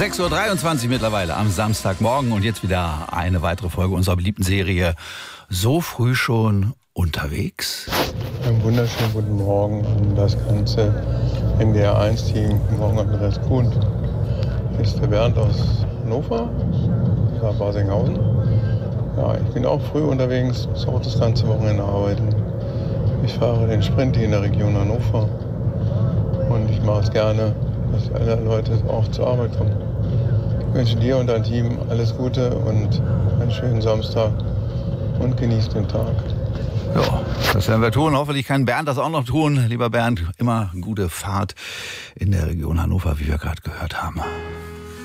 6:23 Uhr mittlerweile am Samstagmorgen und jetzt wieder eine weitere Folge unserer beliebten Serie So früh schon unterwegs. Einen wunderschönen guten Morgen an das ganze NDR1-Team. Guten Morgen, Andreas Kuhn. Hier ist der Bernd aus Hannover, da Basinghausen. Ja, ich bin auch früh unterwegs, muss auch das ganze Wochenende arbeiten. Ich fahre den Sprint hier in der Region Hannover und ich mache es gerne, dass alle Leute auch zur Arbeit kommen. Ich wünsche dir und dein Team alles Gute und einen schönen Samstag und genießt den Tag. Ja, das werden wir tun. Hoffentlich kann Bernd das auch noch tun. Lieber Bernd, immer gute Fahrt in der Region Hannover, wie wir gerade gehört haben.